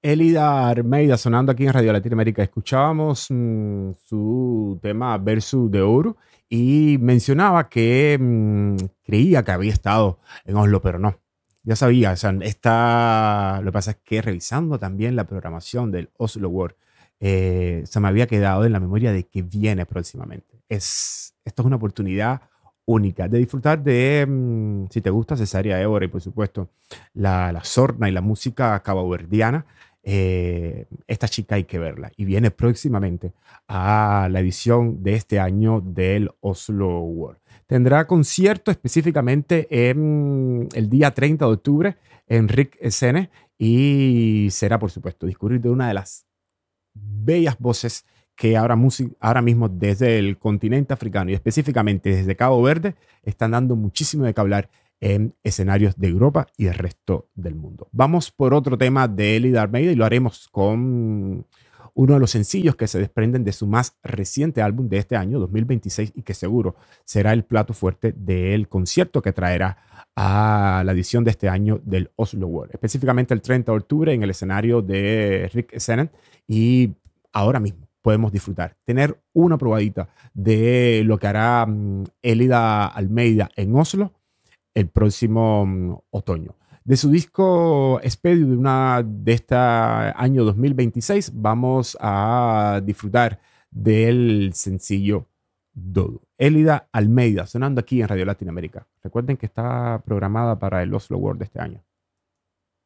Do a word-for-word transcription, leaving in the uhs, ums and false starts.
Elida Armeida sonando aquí en Radio Latinoamérica. Escuchábamos mm, su tema Verso de Oro y mencionaba que mm, creía que había estado en Oslo, pero no. Ya sabía, o sea, está, lo que pasa es que revisando también la programación del Oslo World, eh, se me había quedado en la memoria de que viene próximamente. Es, esto es una oportunidad única de disfrutar de, mm, si te gusta Cesárea Évora y por supuesto la, la sorna y la música caboverdiana, eh, esta chica hay que verla y viene próximamente a la edición de este año del Oslo World. Tendrá concierto específicamente en el día treinta de octubre en Rick Escene y será, por supuesto, discurrir de una de las bellas voces que ahora, ahora mismo desde el continente africano y específicamente desde Cabo Verde están dando muchísimo de qué hablar en escenarios de Europa y del resto del mundo. Vamos por otro tema de Elida Armeida y lo haremos con uno de los sencillos que se desprenden de su más reciente álbum de este año, dos mil veintiséis, y que seguro será el plato fuerte del concierto que traerá a la edición de este año del Oslo World, específicamente el treinta de octubre en el escenario de Rick Senen, y ahora mismo podemos disfrutar, tener una probadita de lo que hará um, Elida Almeida en Oslo el próximo um, otoño. De su disco Expedio de, una, de este año dos mil veintiséis, vamos a disfrutar del sencillo Dodo. Elida Almeida, sonando aquí en Radio Latinoamérica. Recuerden que está programada para el Oslo World de este año.